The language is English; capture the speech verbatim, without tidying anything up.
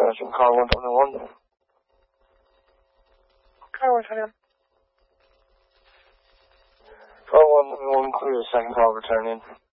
from car one twenty-one. Car one twenty-one. Car one twenty-one, clear, second call returning.